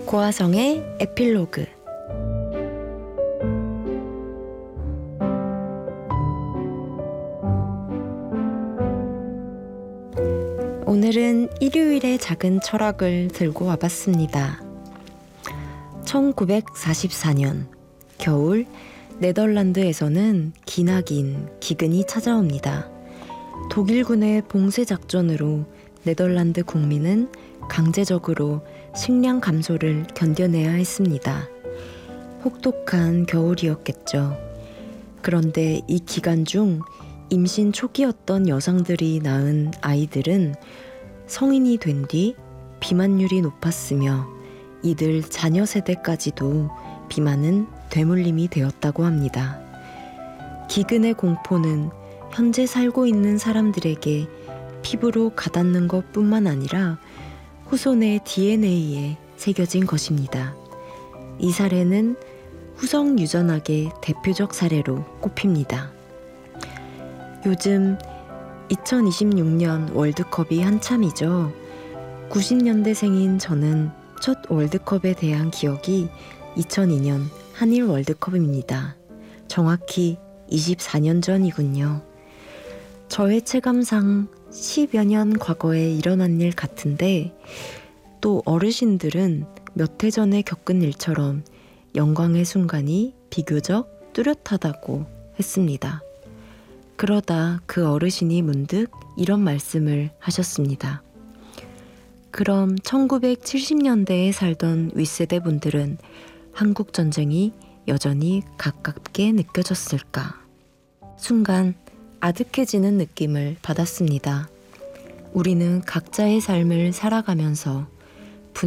고화성의 에필로그. 오늘은 일요일의 작은 철학을 들고 와봤습니다. 1944년 겨울 네덜란드에서는 기나긴 기근이 찾아옵니다. 독일군의 봉쇄 작전으로 네덜란드 국민은 강제적으로 식량 감소를 견뎌내야 했습니다. 혹독한 겨울이었겠죠. 그런데 이 기간 중 임신 초기였던 여성들이 낳은 아이들은 성인이 된 뒤 비만율이 높았으며 이들 자녀 세대까지도 비만은 되물림이 되었다고 합니다. 기근의 공포는 현재 살고 있는 사람들에게 피부로 가닿는 것뿐만 아니라 후손의 DNA에 새겨진 것입니다. 이 사례는 후성 유전학의 대표적 사례로 꼽힙니다. 요즘 2026년 월드컵이 한참이죠. 90년대생인 저는 첫 월드컵에 대한 기억이 2002년 한일 월드컵입니다. 정확히 24년 전이군요. 저의 체감상 10여 년 과거에 일어난 일 같은데 또 어르신들은 몇 해 전에 겪은 일처럼 영광의 순간이 비교적 뚜렷하다고 했습니다. 그러다 그 어르신이 문득 이런 말씀을 하셨습니다. 그럼 1970년대에 살던 윗세대 분들은 한국 전쟁이 여전히 가깝게 느껴졌을까? 순간 아득해지는 느낌을 받았습니다. 우리는 각자의 삶을 살아가면서